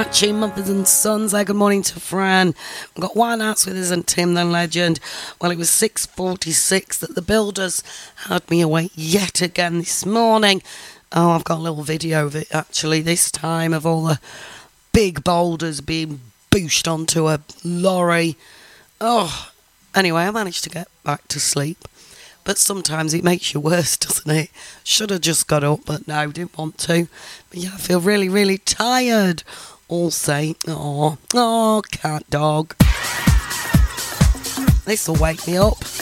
Archie, mothers and sons. Good morning to Fran. We've got one Arts with us and Tim the Legend. Well, it was 6:46 that the builders had me awake yet again this morning. Oh, I've got a little video of it actually this time of all the big boulders being booshed onto a lorry. Oh, anyway, I managed to get back to sleep. But sometimes it makes you worse, doesn't it? Should have just got up, but no, didn't want to. But yeah, I feel really, really tired. All say, oh, cat dog. This'll wake me up.